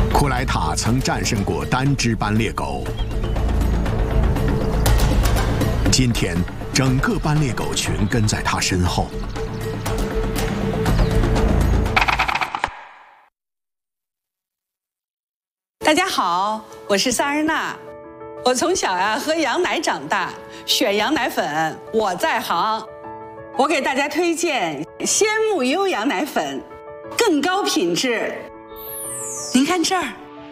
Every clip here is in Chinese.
库莱塔曾战胜过单只斑鬣狗，今天整个斑鬣狗群跟在他身后。 大家好，我是萨尔娜。我从小喝羊奶长大，选羊奶粉我在行。我给大家推荐鲜木优羊奶粉，更高品质。您看这儿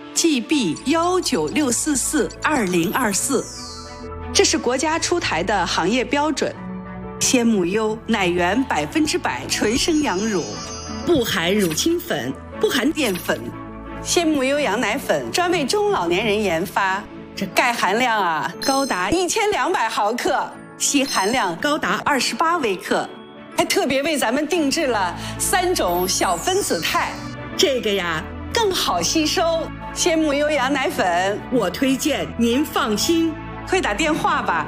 ，GB196442024，这是国家出台的行业标准。鲜木优奶源100%纯生羊乳，不含乳清粉，不含淀粉。鲜木优羊奶粉专为中老年人研发，这钙含量高达1200毫克，硒含量高达28微克，还特别为咱们定制了3种小分子肽，这个更好吸收。鲜木优羊奶粉我推荐，您放心，快打电话吧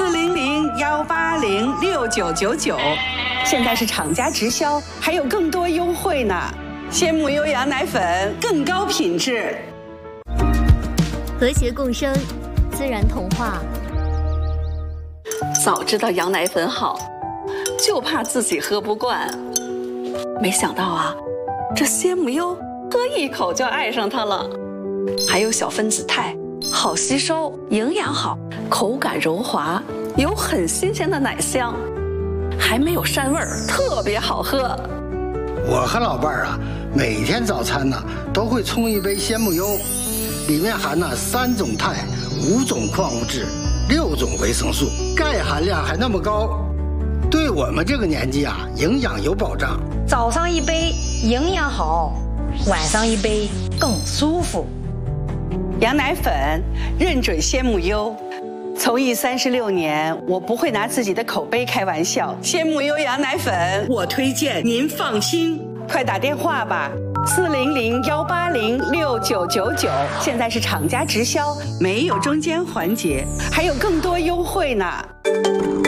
，400-180-6999，现在是厂家直销，还有更多优惠呢。鲜木优羊奶粉更高品质， 和谐共生，自然童话。 早知道羊奶粉好，就怕自己喝不惯。没想到这鲜木优喝一口就爱上它了。还有小分子肽，好吸收，营养好，口感柔滑，有很新鲜的奶香，还没有膻味儿，特别好喝。 我和老伴儿每天早餐都会冲一杯鲜木优，里面含3种肽、5种矿物质、6种维生素，钙含量还那么高，对我们这个年纪营养有保障。 早上一杯营养好，晚上一杯更舒服。 羊奶粉认准鲜木优。从艺36年，我不会拿自己的口碑开玩笑。鲜木优羊奶粉我推荐，您放心，快打电话吧，400-180-6999，现在是厂家直销，没有中间环节，还有更多优惠呢。